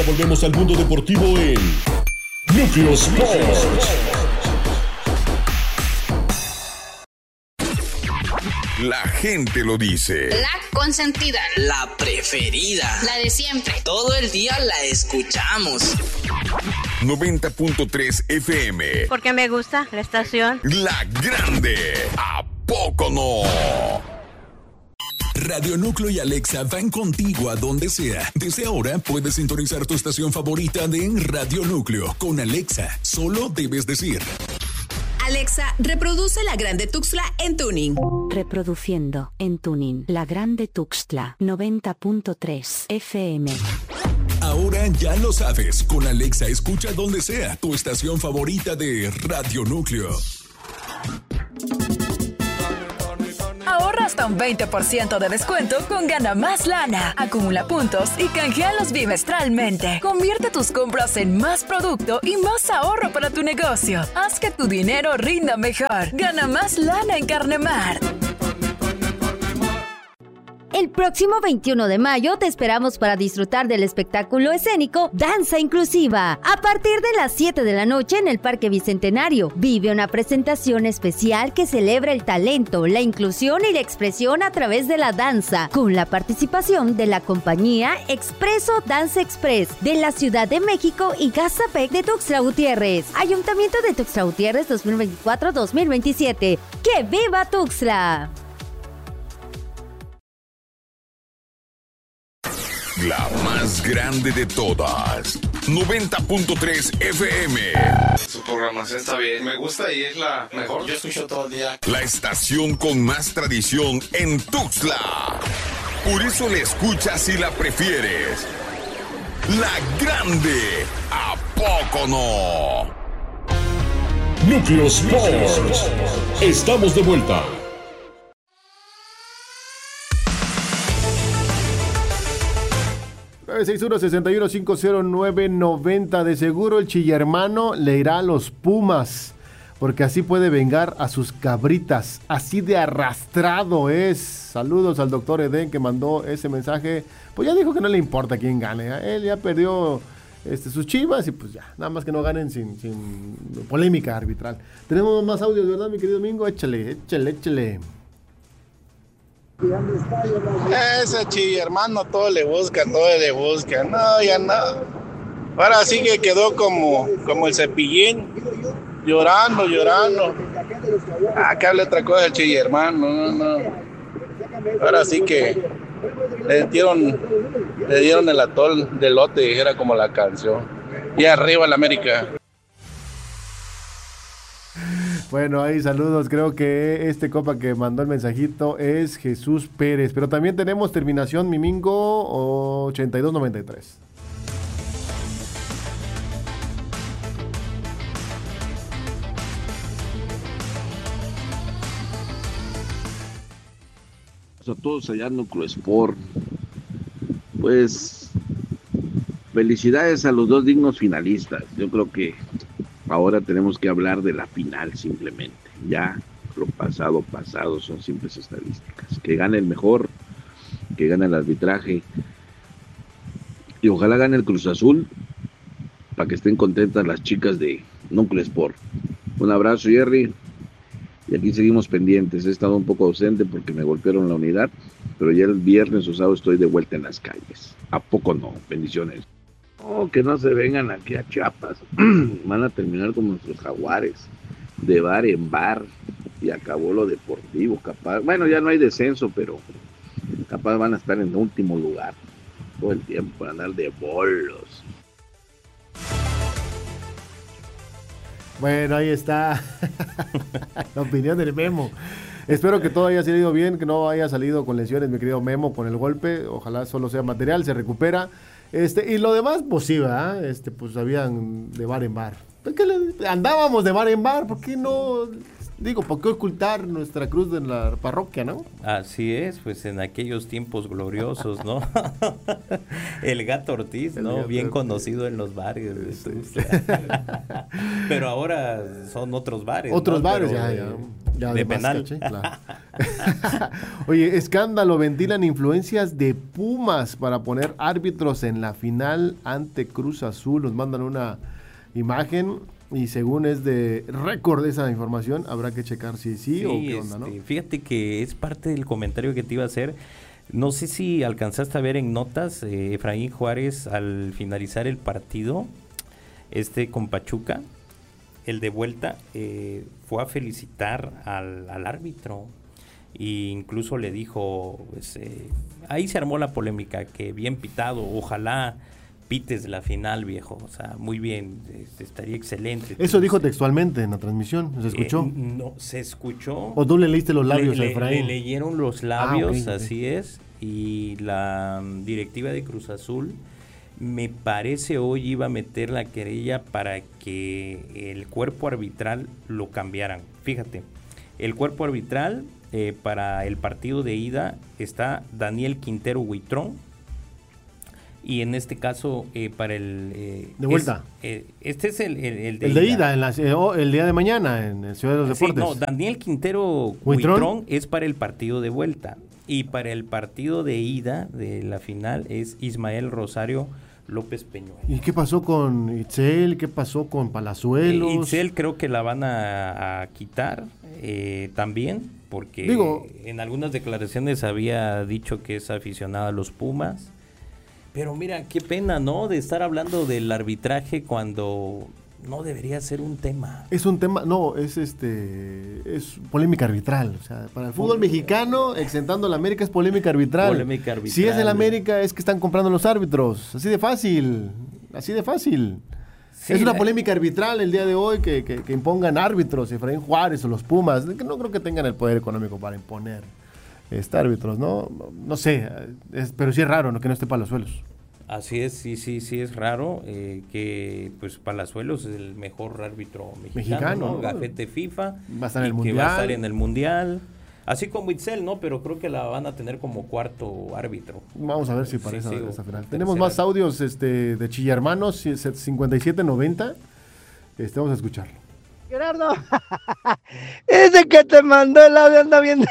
volvemos al mundo deportivo en Núcleo Sports. La gente lo dice. La consentida. La preferida. La de siempre. Todo el día la escuchamos. 90.3 FM. Porque me gusta la estación. La Grande. ¿A poco no? Radio Núcleo y Alexa van contigo a donde sea. Desde ahora puedes sintonizar tu estación favorita de Radio Núcleo. Con Alexa, solo debes decir: Alexa, reproduce La Grande Tuxtla en tuning. Reproduciendo en tuning La Grande Tuxtla 90.3 FM. Ahora ya lo sabes. Con Alexa escucha donde sea tu estación favorita de Radio Núcleo. Ahorra hasta un 20% de descuento con Gana Más Lana. Acumula puntos y canjealos bimestralmente. Convierte tus compras en más producto y más ahorro para tu negocio. Haz que tu dinero rinda mejor. Gana Más Lana en Carnemar. El próximo 21 de mayo te esperamos para disfrutar del espectáculo escénico Danza Inclusiva. A partir de las 7 de la noche en el Parque Bicentenario, vive una presentación especial que celebra el talento, la inclusión y la expresión a través de la danza, con la participación de la compañía Expreso Dance Express de la Ciudad de México y Gazapec de Tuxtla Gutiérrez. Ayuntamiento de Tuxtla Gutiérrez 2024-2027. ¡Que viva Tuxtla! La más grande de todas. 90.3 FM. Su programación está bien. Me gusta y es la mejor. Yo escucho todo el día. La estación con más tradición en Tuxtla. Por eso la escuchas y la prefieres. La Grande. ¿A poco no? Núcleo Sports. Estamos de vuelta. Nueve 61-61-509-90. De seguro el chillermano le irá a los Pumas, porque así puede vengar a sus cabritas. Así de arrastrado es. Saludos al doctor Eden que mandó ese mensaje. Pues ya dijo que no le importa quién gane. Él ya perdió sus Chivas y pues ya, nada más que no ganen sin polémica arbitral. Tenemos más audios, ¿verdad, mi querido Mingo? Échale. Ese chillermano todo le busca. No, ya no. Ahora sí que quedó como el Cepillín, llorando. Que hable otra cosa el chillermano, no. Ahora sí que le dieron el atol de lote, dijera como la canción. Y arriba la América. Bueno, ahí saludos. Creo que este copa que mandó el mensajito es Jesús Pérez. Pero también tenemos terminación Mimingo 8293. A todos allá en Núcleo Sport. Pues felicidades a los dos dignos finalistas. Yo creo que ahora tenemos que hablar de la final simplemente. Ya lo pasado son simples estadísticas. Que gane el mejor, que gane el arbitraje. Y ojalá gane el Cruz Azul para que estén contentas las chicas de Núcleo Sport. Un abrazo, Jerry. Y aquí seguimos pendientes. He estado un poco ausente porque me golpearon la unidad, pero ya el viernes o sábado estoy de vuelta en las calles. ¿A poco no? Bendiciones. Oh, que no se vengan aquí a Chiapas. Van a terminar como nuestros Jaguares, de bar en bar, y acabó lo deportivo, capaz. Bueno, ya no hay descenso, pero capaz van a estar en último lugar todo el tiempo, para andar de bolos. Bueno, ahí está la opinión del Memo. Espero que todo haya salido bien, que no haya salido con lesiones, mi querido Memo, con el golpe. Ojalá solo sea material, se recupera. Y lo demás, pues sí, ¿verdad? Pues habían de bar en bar. ¿Por qué andábamos de bar en bar? ¿Por qué no? Digo, ¿por qué ocultar nuestra cruz de la parroquia, no? Así es, pues en aquellos tiempos gloriosos, ¿no? El Gato Ortiz, ¿no? Bien conocido en los bares. Pero ahora son otros bares. Otros ¿no? bares, pero, ya. de penal. Caché, claro. Oye, escándalo, ventilan influencias de Pumas para poner árbitros en la final ante Cruz Azul. Nos mandan una imagen y según es de récord esa información, habrá que checar si sí o qué onda, ¿no? Fíjate que es parte del comentario que te iba a hacer. No sé si alcanzaste a ver en notas, Efraín Juárez al finalizar el partido con Pachuca, el de vuelta, fue a felicitar al árbitro e incluso le dijo, pues, ahí se armó la polémica, que bien pitado, ojalá pites la final, viejo, o sea, muy bien, estaría excelente. Eso dijo textualmente en la transmisión, ¿se escuchó? No, se escuchó. ¿O tú le leíste los labios a Le Efraín? leyeron los labios, okay. Así es, y la directiva de Cruz Azul me parece hoy iba a meter la querella para que el cuerpo arbitral lo cambiaran. Fíjate, el cuerpo arbitral para el partido de ida está Daniel Quintero Huitrón, y en este caso para el... de vuelta. Este es el de ida, el día de mañana en el Ciudad de los Deportes. No, Daniel Quintero Huitrón es para el partido de vuelta. Y para el partido de ida de la final es Ismael Rosario López Peñuelo. ¿Y qué pasó con Itzel? ¿Qué pasó con Palazuelos? Itzel creo que la van a quitar también, porque en algunas declaraciones había dicho que es aficionada a los Pumas. Pero mira, qué pena, ¿no? De estar hablando del arbitraje cuando no debería ser un tema. Es un tema, no, es polémica arbitral. O sea, para el fútbol mexicano, exentando la América, es polémica arbitral. Polémica arbitral. Si es el América, es que están comprando los árbitros. Así de fácil. Así de fácil. Sí, es una polémica arbitral el día de hoy que impongan árbitros, Efraín Juárez o los Pumas. No creo que tengan el poder económico para imponer árbitros, ¿no? No sé, pero sí es raro, ¿no? Que no esté Palazuelos. Así es, sí es raro que pues Palazuelos es el mejor árbitro mexicano, ¿no? Gafete FIFA, va a estar en el Mundial. Que va a estar en el Mundial, así como Itzel, ¿no? Pero creo que la van a tener como cuarto árbitro. Vamos a ver si para esa final. Tenemos más audios de Chillermanos, 5790, vamos a escucharlo. Gerardo, ese que te mandó el audio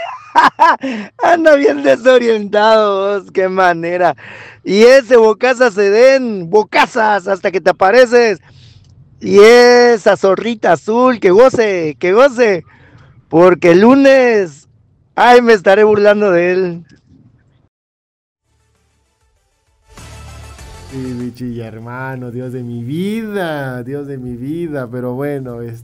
anda bien desorientado, vos, qué manera. Y ese bocazas se den, bocazas hasta que te apareces. Y esa zorrita azul, que goce, porque el lunes, ay, me estaré burlando de él. Sí, mi Chillermano, Dios de mi vida, pero bueno, es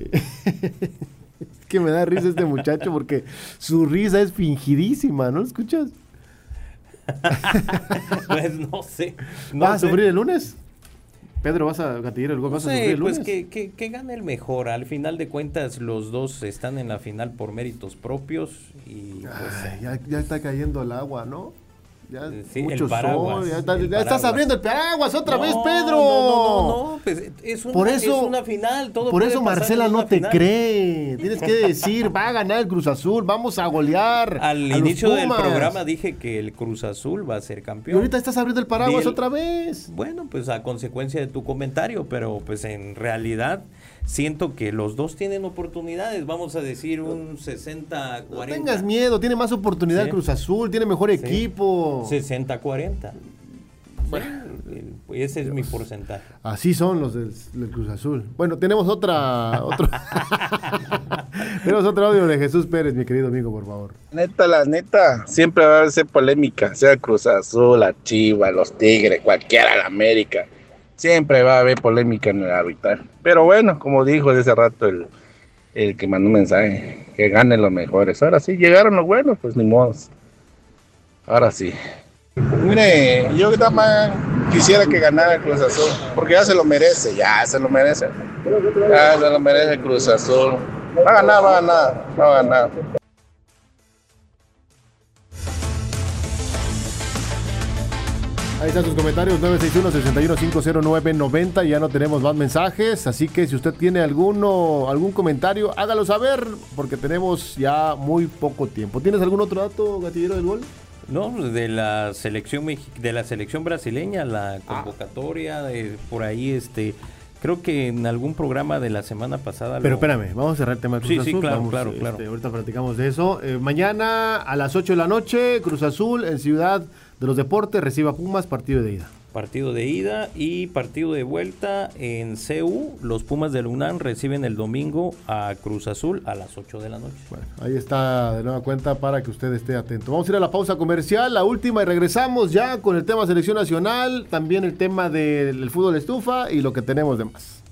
que me da risa este muchacho porque su risa es fingidísima, ¿no lo escuchas? Pues no sé. ¿Vas a sufrir el lunes? Pedro, ¿vas a gatillar el gol? ¿Vas a sufrir el lunes? Pues que gane el mejor. Al final de cuentas, los dos están en la final por méritos propios y pues, ya está cayendo el agua, ¿no? Ya, sí, mucho el paraguas, sol, ya estás abriendo el paraguas otra vez, Pedro. No, pues es una final. Todo por eso Marcela no te final. Cree. Tienes que decir, va a ganar el Cruz Azul, vamos a golear. Al inicio del programa dije que el Cruz Azul va a ser campeón. Y ahorita estás abriendo el paraguas otra vez. Bueno, pues a consecuencia de tu comentario, pero pues en realidad siento que los dos tienen oportunidades, vamos a decir un 60-40. No tengas miedo, tiene más oportunidad el Cruz Azul, tiene mejor equipo. 60-40. Bueno, ese es mi porcentaje. Así son los del Cruz Azul. Bueno, tenemos otro audio de Jesús Pérez, mi querido amigo, por favor. La neta, siempre va a ser polémica, sea Cruz Azul, la Chivas, los Tigres, cualquiera, la América. Siempre va a haber polémica en el arbitraje. Pero bueno, como dijo de ese rato el que mandó un mensaje, que ganen los mejores. Ahora sí, llegaron los buenos, pues ni modo. Ahora sí. Mire, yo también quisiera que ganara el Cruz Azul, porque ya se lo merece. Ya se lo merece el Cruz Azul. Va a ganar. Ahí están sus comentarios, 961-61-509-90. Ya no tenemos más mensajes, así que si usted tiene algún comentario, hágalo saber, porque tenemos ya muy poco tiempo. ¿Tienes algún otro dato, gatillero del gol? No, de la selección brasileña, la convocatoria, por ahí Creo que en algún programa de la semana pasada... Pero espérame, vamos a cerrar el tema de Cruz Azul. Sí, claro, vamos, claro. Ahorita platicamos de eso. Mañana a las 8 de la noche, Cruz Azul en Ciudad de los Deportes recibe a Pumas, partido de ida. Partido de ida y partido de vuelta en CU. Los Pumas del UNAM reciben el domingo a Cruz Azul a las 8 de la noche. Bueno, ahí está de nueva cuenta para que usted esté atento. Vamos a ir a la pausa comercial, la última, y regresamos ya con el tema selección nacional, también el tema del fútbol estufa y lo que tenemos de más.